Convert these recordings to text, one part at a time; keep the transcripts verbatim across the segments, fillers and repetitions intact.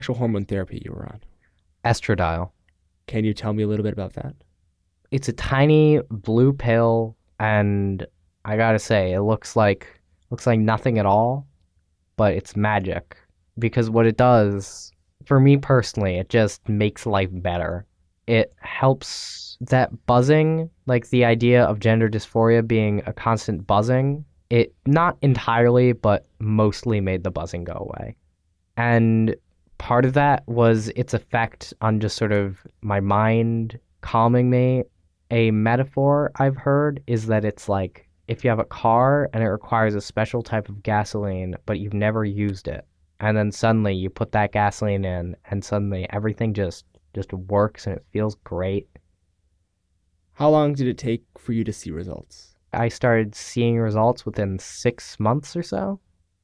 actual hormone therapy you were on? Estradiol. Can you tell me a little bit about that? It's a tiny blue pill, and I gotta say, it looks like looks like nothing at all, but it's magic. Because what it does, for me personally, it just makes life better. It helps that buzzing, like the idea of gender dysphoria being a constant buzzing, it not entirely, but mostly made the buzzing go away. And part of that was its effect on just sort of my mind calming me. A metaphor I've heard is that it's like if you have a car and it requires a special type of gasoline, but you've never used it, and then suddenly you put that gasoline in, and suddenly everything just just works and it feels great. How long did it take for you to see results? I started seeing results within six months or so.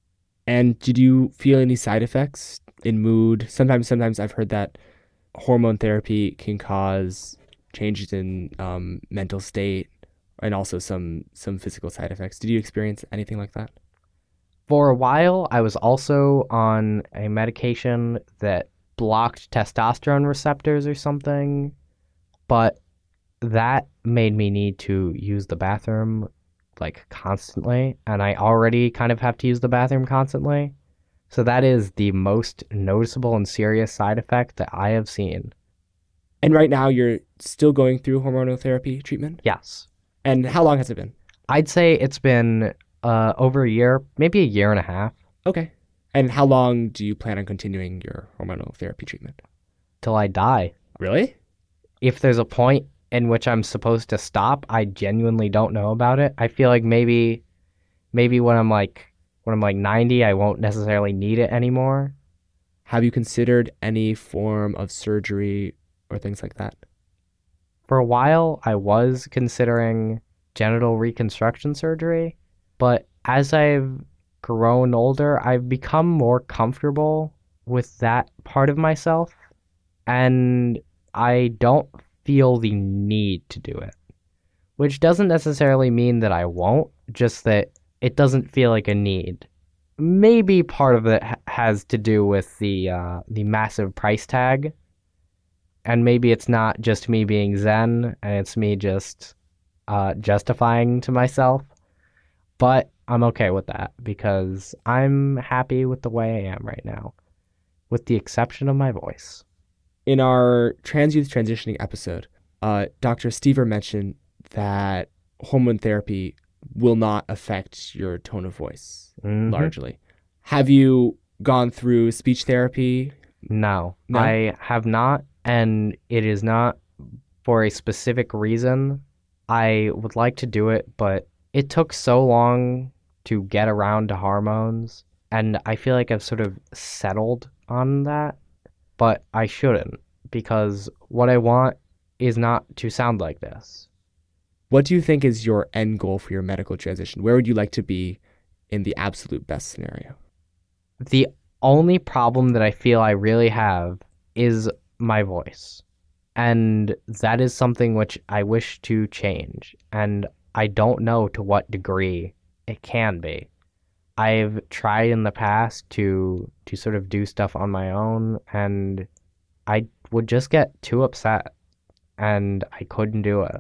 And did you feel any side effects in mood? Sometimes, sometimes I've heard that hormone therapy can cause changes in um, mental state and also some some physical side effects. Did you experience anything like that? For a while, I was also on a medication that blocked testosterone receptors or something, but that made me need to use the bathroom like constantly, and I already kind of have to use the bathroom constantly. So that is the most noticeable and serious side effect that I have seen. And right now, you're still going through hormonal therapy treatment. Yes. And how long has it been? I'd say it's been uh, over a year, maybe a year and a half, Okay. And how long do you plan on continuing your hormonal therapy treatment? till I die. Really? If there's a point in which I'm supposed to stop, I genuinely don't know about it. I feel like maybe maybe when I'm like when I'm like ninety, I won't necessarily need it anymore. Have you considered any form of surgery or things like that? For a while, I was considering genital reconstruction surgery, but as I've grown older, I've become more comfortable with that part of myself, and I don't feel the need to do it, which doesn't necessarily mean that I won't, just that it doesn't feel like a need. Maybe part of it ha- has to do with the uh, the massive price tag, and maybe it's not just me being zen and it's me just uh, justifying to myself, but I'm okay with that because I'm happy with the way I am right now, with the exception of my voice. In our trans youth transitioning episode, uh, doctor Stever mentioned that hormone therapy will not affect your tone of voice Hmm. largely. Have you gone through speech therapy? No, No? I have not, and it is not for a specific reason. I would like to do it, but it took so long to get around to hormones, and I feel like I've sort of settled on that, but I shouldn't, because what I want is not to sound like this. What do you think is your end goal for your medical transition? Where would you like to be in the absolute best scenario? The only problem that I feel I really have is my voice. And that is something which I wish to change. And I don't know to what degree it can be. I've tried in the past to to sort of do stuff on my own, and I would just get too upset and I couldn't do it.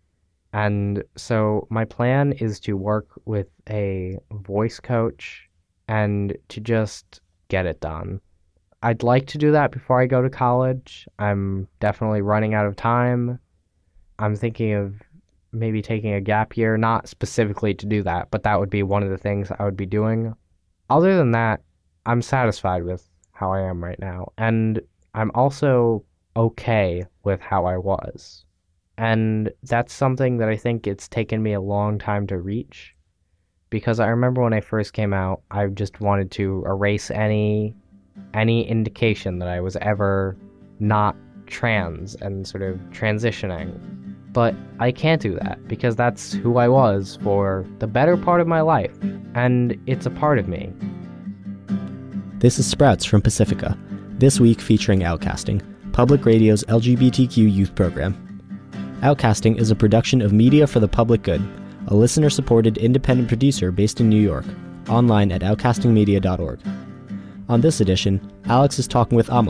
And so my plan is to work with a voice coach and to just get it done. I'd like to do that before I go to college. I'm definitely running out of time. I'm thinking of maybe taking a gap year, not specifically to do that, but that would be one of the things I would be doing. Other than that, I'm satisfied with how I am right now. And I'm also okay with how I was. And that's something that I think it's taken me a long time to reach because I remember when I first came out, I just wanted to erase any any indication that I was ever not trans and sort of transitioning. But I can't do that because that's who I was for the better part of my life, and it's a part of me. This is Sprouts from Pacifica, this week featuring Outcasting, Public Radio's L G B T Q youth program. Outcasting is a production of Media for the Public Good, a listener-supported independent producer based in New York, online at outcasting media dot org. On this edition, Alex is talking with Amal